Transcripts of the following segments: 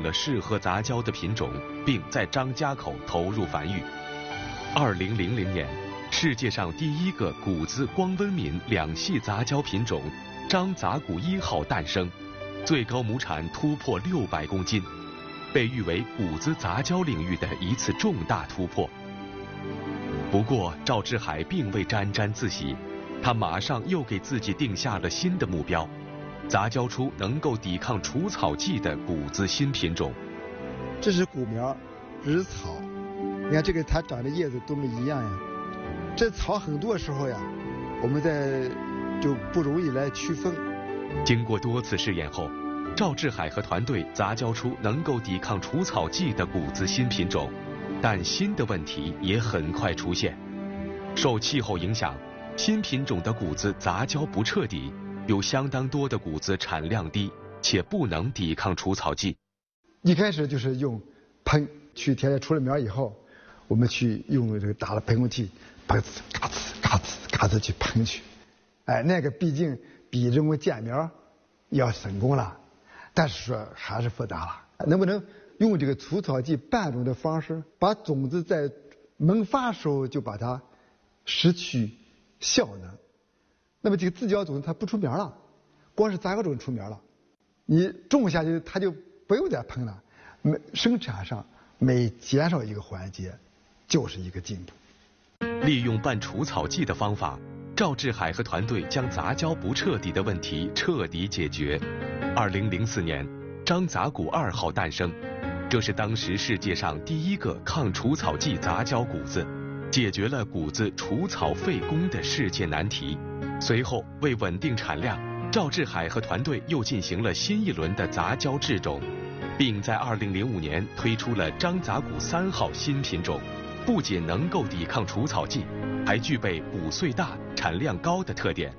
了适合杂交的品种，并在张家口投入繁育。2000年，世界上第一个谷子光温敏两系杂交品种张杂谷1号诞生，最高亩产突破600公斤，被誉为谷子杂交领域的一次重大突破。不过，赵志海并未沾沾自喜，他马上又给自己定下了新的目标，杂交出能够抵抗除草剂的谷子新品种。 这是谷苗，这是草，你看这个它长的叶子多么一样呀！这草很多时候呀，我们就不容易来区分。 经过多次试验后，赵志海和团队杂交出能够抵抗除草剂的谷子新品种。但新的问题也很快出现，受气候影响，新品种的谷子杂交不彻底，有相当多的谷子产量低，且不能抵抗除草剂。 一开始就是用喷，去田里除了苗以后，我们去用这个打了喷雾器，喷呲嘎呲嘎呲嘎呲去喷去，那个毕竟比人工建苗要省工了，但是说还是复杂了，能不能用这个除草剂拌种的方式，把种子在萌发时候就把它失去效能，那么这个自交种子它不出苗了，光是杂交种出苗了，你种下去它就不用再喷了，生产上每减少一个环节就是一个进步。 利用拌除草剂的方法，赵志海和团队将杂交不彻底的问题彻底解决。2004年，张杂谷2号诞生。这是当时世界上第一个抗除草剂杂交谷子，解决了谷子除草费工的世界难题。随后，为稳定产量，赵志海和团队又进行了新一轮的杂交制种，并在2005年推出了张杂谷3号新品种。不仅能够抵抗除草剂，还具备谷穗大、产量高的特点。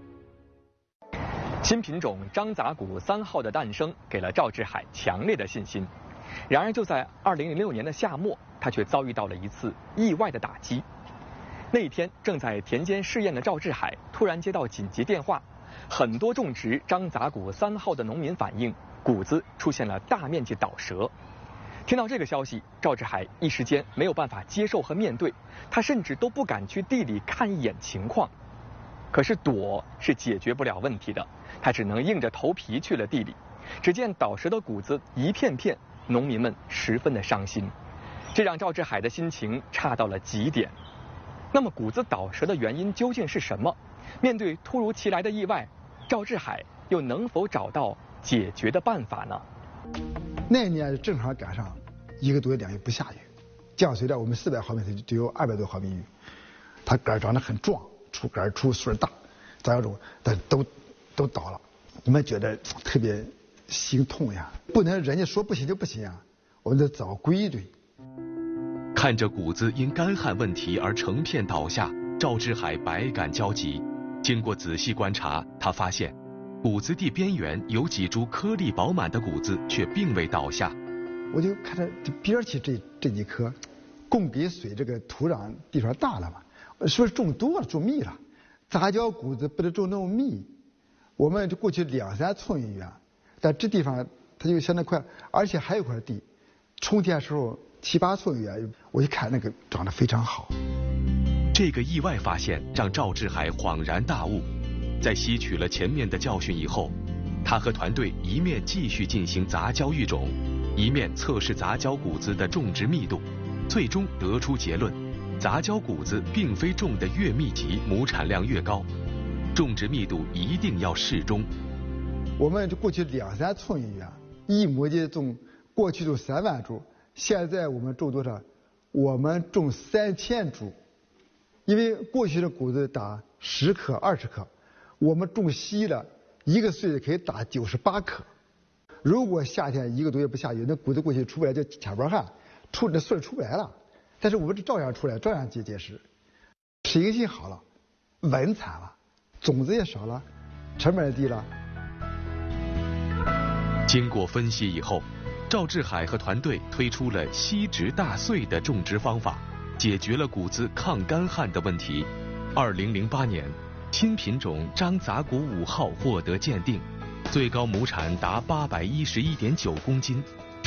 新品种张杂谷3号的诞生，给了赵志海强烈的信心。然而，就在2006年的夏末，他却遭遇到了一次意外的打击。那一天，正在田间试验的赵志海突然接到紧急电话，很多种植张杂谷3号的农民反映，谷子出现了大面积倒折。听到这个消息，赵志海一时间没有办法接受和面对，他甚至都不敢去地里看一眼情况。可是躲是解决不了问题的，他只能硬着头皮去了地里。只见倒折的谷子一片片，农民们十分的伤心，这让赵志海的心情差到了极点。那么谷子倒折的原因究竟是什么？面对突如其来的意外，赵志海又能否找到解决的办法呢？ 那年正好赶上1个多月2月不下雨，降水量我们400毫米就有200多毫米雨，它杆长得很壮，出杆出穗大，杂交种但都倒了，我们觉得特别心痛呀，不能人家说不行就不行啊，我们得找规矩。 看着谷子因干旱问题而成片倒下，赵志海百感交集。经过仔细观察，他发现谷子地边缘有几株颗粒饱满的谷子却并未倒下。 我就看着边起这几颗，供给水这个土壤地方大了嘛，是不是种多了种密了？杂交谷子不能种那么密，我们就过去2-3寸一远。但这地方它就相当快，而且还有块地，充田时候7-8寸远，我一看那个长得非常好。 这个意外发现让赵志海恍然大悟，在吸取了前面的教训以后，他和团队一面继续进行杂交育种，一面测试杂交谷子的种植密度，最终得出结论：杂交谷子并非种得越密集，亩产量越高，种植密度一定要适中。 我们就过去2-3寸一远，1亩地种，过去种3万株，现在我们种多少？我们种3000株，因为过去的谷子打10克、20克，我们种稀了，1个穗子可以打98克。如果夏天1个多月不下雨，那谷子过去出不来就掐包汗，那穗出不来了。但是我们这照样出来，照样结实，适应性好了，稳产了，种子也少了，成本也低了。 经过分析以后，赵志海和团队推出了稀植大穗的种植方法，解决了谷子抗干旱的问题。2008年，新品种张杂谷5号获得鉴定，最高亩产达811.9公斤，